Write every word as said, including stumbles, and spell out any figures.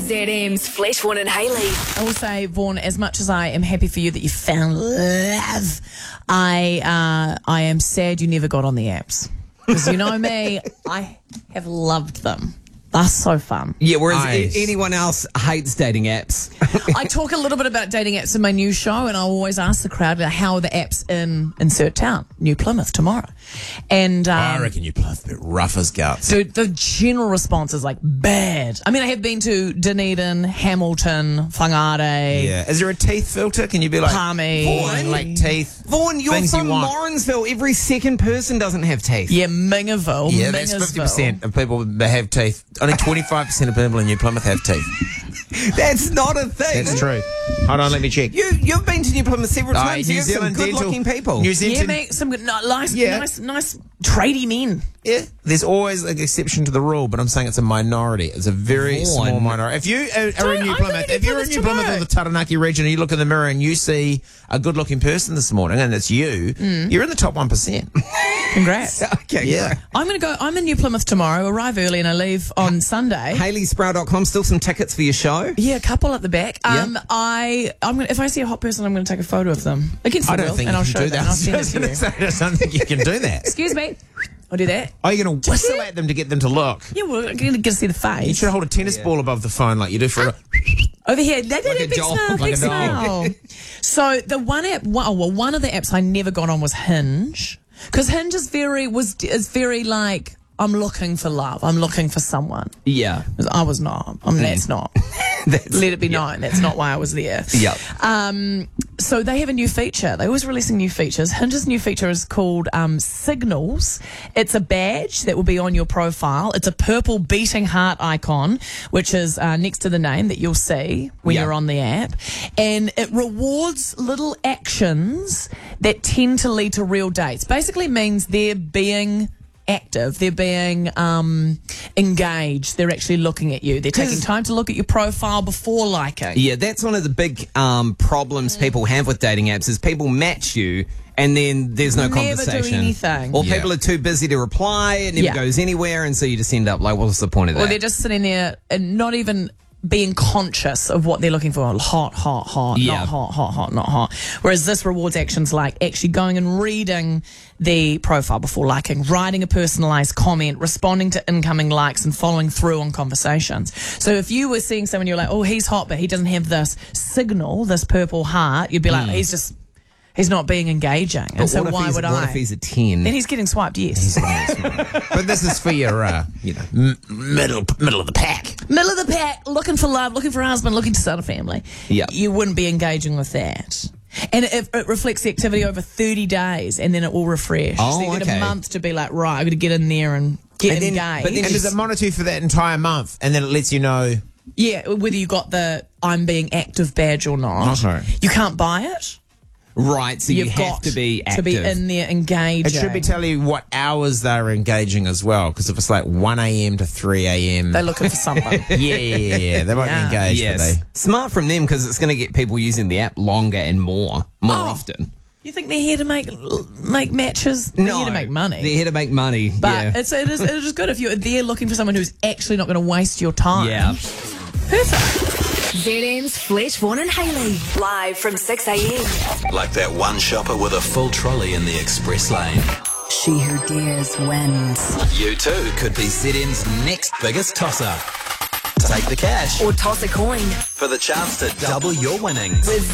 Z M's Flesh, Vaughan and Hayley. I will say, Vaughan, as much as I am happy for you that you found love, I uh, I am sad you never got on the apps. Because you know me, I have loved them. They're so fun. Yeah, whereas Nice. a- anyone else hates dating apps. I talk a little bit about dating apps in my new show, and I always ask the crowd, like, how are the apps in Insert Town, New Plymouth, tomorrow? And um, I reckon you Plymouth a bit rough as guts. Dude, the general response is like bad. I mean, I have been to Dunedin, Hamilton, Whangarei. Yeah. Is there a teeth filter? Can you be like, Palmy. Vaughan, like teeth? Vaughan, you're things you from want. Lawrenceville. Every second person doesn't have teeth. Yeah, Mingaville. Yeah, that's fifty percent of people that have teeth. Only twenty-five percent of people in New Plymouth have teeth. That's not a thing. That's true. Hold on, let me check. You, you've been to New Plymouth several Uh, times. You have some good-looking people. New Yeah, Zealand. mate, some good, no, nice, Yeah. nice, nice tradie men. Yeah, there's always an exception to the rule, but I'm saying it's a minority. It's a very Vaughan. small minority. If you are, are Dude, in New I'm Plymouth, going to if you're in Plymouth New Plymouth or tomorrow. the Taranaki region, and you look in the mirror and you see a good-looking person this morning, and it's you, you're in the top one percent. Congrats. Okay, Yeah. great. I'm going to go, I'm in New Plymouth tomorrow, arrive early and I leave on Sunday. Hayley Sproul dot com, still some tickets for your show. Yeah, a couple at the back. Yeah. Um, I, I'm gonna, if I see a hot person, I'm going to take a photo of them against the I don't will, think and you I'll can show do them. that. And I'll send it to you. I just don't think you can do that. Excuse me. I'll do that. Are you going to whistle at them to get them to look? Yeah, well, I'm going to get to see the face. You should hold a tennis ball above the phone like you do for a... Over here, that Like like a big dog, smile, like big a dog. smile. So the one app, well, well, one of the apps I never got on was Hinge, because Hinge is very was is very like, I'm looking for love, I'm looking for someone. Yeah. I was not. I mean, that's not. That's, Let it be known, that's not why I was there. Yep. Um, so they have a new feature. They're always releasing new features. Hinge's new feature is called um, Signals. It's a badge that will be on your profile. It's a purple beating heart icon, which is uh, next to the name that you'll see when Yeah. you're on the app. And it rewards little actions that tend to lead to real dates. Basically means they're being active, they're being um, engaged, they're actually looking at you, they're taking time to look at your profile before liking. Yeah, that's one of the big um, problems people have with dating apps is people match you and then there's no Never do conversation. anything. Or Yeah. people are too busy to reply, it never Yeah. goes anywhere, and so you just end up like, what's the point of Or that? they're just sitting there and not even being conscious of what they're looking for. Hot, hot, hot, Yeah. not hot, hot, hot, not hot. Whereas this rewards actions like actually going and reading the profile before liking, writing a personalised comment, responding to incoming likes and following through on conversations. So if you were seeing someone, you're like, oh, he's hot, but he doesn't have this signal, this purple heart, you'd be like, he's just, he's not being engaging. And But so what if why he's, would what I? if he's a ten? Then he's getting swiped, yes. But this is for your, uh, you know, m- middle middle of the pack. Middle of the pack, looking for love, looking for a husband, looking to start a family. Yeah. You wouldn't be engaging with that. And it, it reflects the activity over thirty days and then it will refresh. Oh, so you get okay. a month to be like, right, I've got to get in there and get And then- engaged. but then And does it monitor you for that entire month? And then it lets you know... yeah, whether you got the I'm being active badge or not. Okay. You can't buy it. Right, so You've you got have to be active. to be in there engaging. It should be telling you what hours they're engaging as well, because if it's like one a.m. to three a.m. They're looking for someone. yeah, yeah, yeah, yeah. They won't Yeah. be engaged, Yes. but they... Smart from them because it's going to get people using the app longer and more, more Oh. often. You think they're here to make make matches? They're here to make money. They're here to make money. But yeah. it's, it, is, it is good if you're there looking for someone who's actually not going to waste your time. Yeah. Perfect. Z M's Flesh, Vaughan and Hayley. Live from six a.m. Like that one shopper with a full trolley in the express lane. She Who Dares wins. You too could be Z M's next biggest tosser. Take the cash Or toss a coin for the chance to double your winnings. with